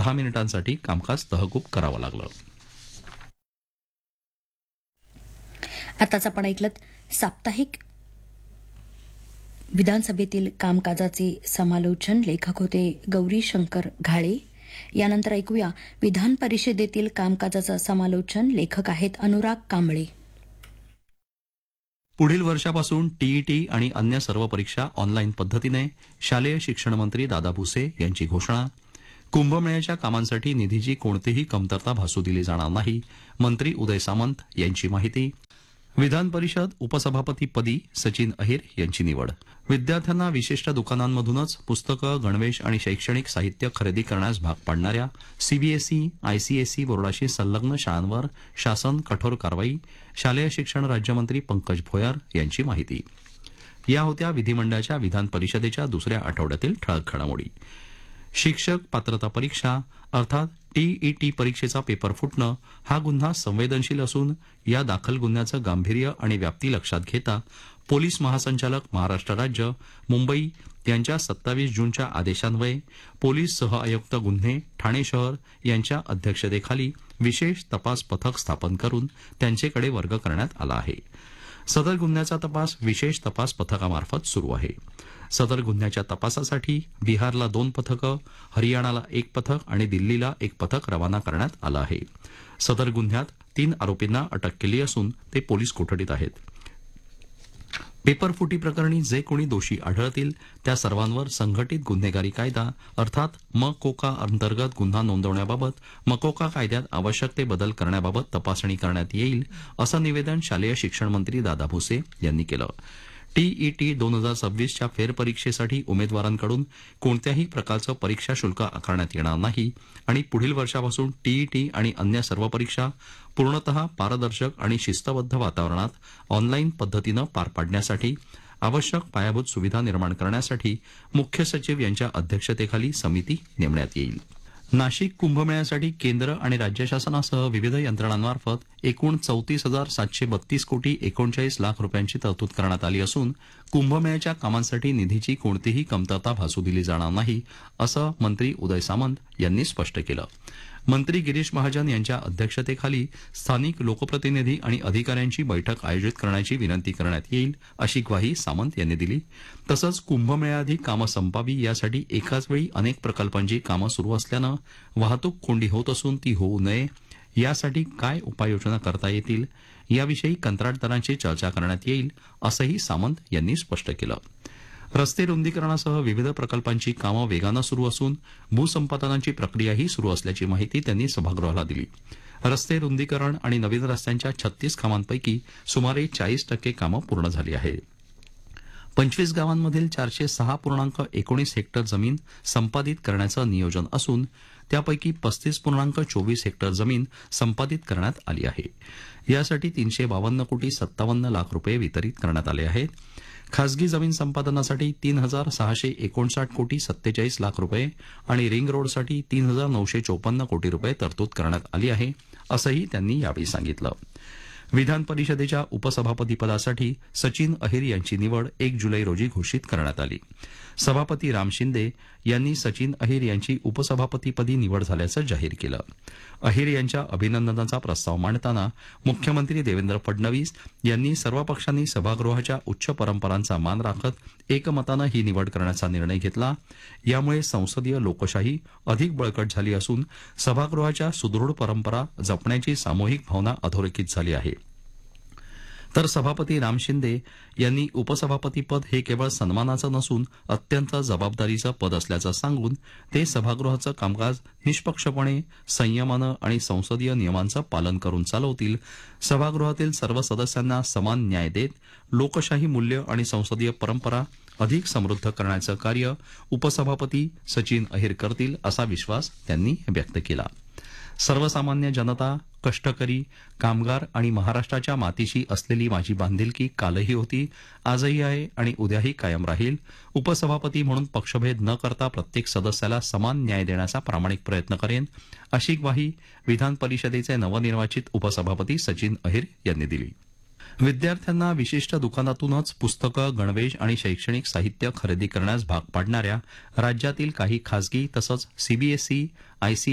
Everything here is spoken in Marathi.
10 मिनिटांसाठी कामकाज तहकूब करावं लागलं. आताच आपण ऐकलत साप्ताहिक विधानसभेतील कामकाजाचे समालोचन. लेखक होते गौरी शंकर घाळे. यानंतर ऐकूया विधान परिषदेतील कामकाजाचं समालोचन. लेखक आहेत अनुराग कांबळे. पुढील वर्षापासून टीईटी आणि अन्य सर्व परीक्षा ऑनलाईन पद्धतीने. शालेय शिक्षण मंत्री दादा भुसे यांची घोषणा. कुंभमेळ्याच्या कामांसाठी निधीची कोणतीही कमतरता भासू दिली जाणार नाही. मंत्री उदय सामंत यांची माहिती. विधान परिषद उपसभापतीपदी सचिन अहिर यांची निवड. विद्यार्थ्यांना विशिष्ट दुकानांमधूनच पुस्तकं, गणवेश आणि शैक्षणिक साहित्य खरेदी करण्यास भाग पाडणाऱ्या सीबीएसई, आयसीएसई बोर्डाशी संलग्न शाळांवर शासन कठोर कारवाई. शालेय शिक्षण राज्यमंत्री पंकज भोयर यांची माहिती. या होत्या विधिमंडळाच्या विधान परिषदेच्या दुसऱ्या आठवड्यातील ठळक घडामोडी. शिक्षक पात्रता परीक्षा अर्थात टीईटी परीक्षेचा पेपर फुटणं हा गुन्हा संवेदनशील असून या दाखल गुन्ह्याचं गांभीर्य आणि व्याप्ती लक्षात घेता पोलीस महासंचालक महाराष्ट्र राज्य मुंबई यांच्या 27 जूनच्या आदेशान्वये पोलीस सहआयुक्त गुन्हे ठाणे शहर यांच्या अध्यक्षतेखाली विशेष तपास पथक स्थापन करून त्यांचेकडे वर्ग करण्यात आला आहे. सदर गुन्ह्याचा तपास विशेष तपास पथकामार्फत सुरू आहे. सदर गुन्ह्याच्या तपासासाठी बिहारला 2 पथकं, हरियाणाला 1 पथक आणि दिल्लीला 1 पथक रवाना करण्यात आलं आहे. सदर गुन्ह्यात 3 आरोपींना अटक केली असून ते पोलीस कोठडीत आहेत. पेपरफुटी प्रकरणी जे कोणी दोषी आढळतील त्या सर्वांवर संघटित गुन्हेगारी कायदा अर्थात मकोका अंतर्गत गुन्हा नोंदवण्याबाबत मकोका कायद्यात आवश्यक ते बदल करण्याबाबत तपासणी करण्यात येईल असं निवेदन शालेय शिक्षण मंत्री दादा भुसे यांनी केलं. टीईटी 2026च्या फेरपरीक्षेसाठी उमेदवारांकडून कोणत्याही प्रकारचं परीक्षा शुल्क आकारण्यात येणार नाही आणि पुढील वर्षापासून टीईटी आणि अन्य सर्व परीक्षा पूर्णतः पारदर्शक आणि शिस्तबद्ध वातावरणात ऑनलाईन पद्धतीनं पार पाडण्यासाठी आवश्यक पायाभूत सुविधा निर्माण करण्यासाठी मुख्य सचिव यांच्या अध्यक्षतेखाली समिती नेमण्यात येईल. नाशिक कुंभमेळ्यासाठी केंद्र आणि राज्य शासनासह विविध यंत्रणांमार्फत एकूण 34,732 कोटी 39 लाख रुपयांची तरतूद करण्यात आली असून कुंभमेळ्याच्या कामांसाठी निधीची कोणतीही कमतरता भासू दिली जाणार नाही असं मंत्री उदय सामंत यांनी स्पष्ट केलं. मंत्री गिरीश महाजन यांच्या अध्यक्षतेखाली स्थानिक लोकप्रतिनिधी आणि अधिकाऱ्यांची बैठक आयोजित करण्याची विनंती करण्यात येईल अशी ग्वाही सामंत यांनी दिली. तसंच कुंभमेळ्याआधी कामं संपावी यासाठी एकाच वेळी अनेक प्रकल्पांची कामं सुरू असल्यानं वाहतूक कोंडी होत असून ती होऊ नये यासाठी काय उपाययोजना करता येतील याविषयी कंत्राटदारांशी चर्चा करण्यात येईल असंही सामंत यांनी स्पष्ट केलं. रस्ते रुंदीकरणासह विविध प्रकल्पांची कामं वेगानं सुरू असून भूसंपादनाची प्रक्रियाही सुरू असल्याची माहिती त्यांनी सभागृहाला दिली. रस्ते रुंदीकरण आणि नवीन रस्त्यांच्या 36 कामांपैकी सुमारे 40% कामं पूर्ण झाली आहेत. 25 गावांमधील 406.19 हेक्टर जमीन संपादित करण्याचं नियोजन असून त्यापैकी 35.24 हेक्टर जमीन संपादित करण्यात आली आहे. यासाठी 352 कोटी 57 लाख रुपये वितरित करण्यात आले आहेत. खासगी जमीन संपादनासाठी 3,659 कोटी 47 लाख रुपये आणि रिंग रोडसाठी 3,954 कोटी रुपये तरतूद करण्यात आली आहे असंही त्यांनी यावेळी सांगितलं. विधान परिषदेच्या उपसभापतीपदासाठी सचिन अहिर यांची निवड 1 जुलै रोजी घोषित करण्यात आली. सभापती राम शिंदे यांनी सचिन अहिर यांची उपसभापतीपदी निवड झाल्याचं जाहीर केलं. अहिर यांच्या अभिनंदनाचा प्रस्ताव मांडताना मुख्यमंत्री देवेंद्र फडणवीस यांनी सर्व पक्षांनी सभागृहाच्या उच्च परंपरांचा मान राखत एकमतानं ही निवड करण्याचा निर्णय घेतला. यामुळे संसदीय लोकशाही अधिक बळकट झाली असून सभागृहाच्या सुदृढ परंपरा जपण्याची सामूहिक भावना अधोरेखित झाली आहे. तर सभापती राम शिंदे यांनी उपसभापतीपद हे केवळ सन्मानाचं नसून अत्यंत जबाबदारीचं पद असल्याचं सांगून ते सभागृहाचं कामकाज निष्पक्षपणे संयमानं आणि संसदीय नियमांचं पालन करून चालवतील. सभागृहातील सर्व सदस्यांना समान न्याय देत लोकशाही मूल्य आणि संसदीय परंपरा अधिक समृद्ध करण्याचं कार्य उपसभापती सचिन अहिर करतील असा विश्वास त्यांनी व्यक्त केला. सर्वसामान्य जनता, कष्टकरी, कामगार आणि महाराष्ट्राच्या मातीशी असलेली माझी बांधिलकी कालही होती, आजही आहे आणि उद्याही कायम राहील. उपसभापती म्हणून पक्षभेद न करता प्रत्येक सदस्याला समान न्याय देण्याचा प्रामाणिक प्रयत्न करेन अशी ग्वाही विधान परिषदेचे नवनिर्वाचित उपसभापती सचिन अहिर यांनी दिली. विद्यार्थ्यांना विशिष्ट दुकानातूनच पुस्तकं, गणवेश आणि शैक्षणिक साहित्य खरेदी करण्यास भाग पाडणाऱ्या राज्यातील काही खासगी तसंच सीबीएसई, आयसीएसई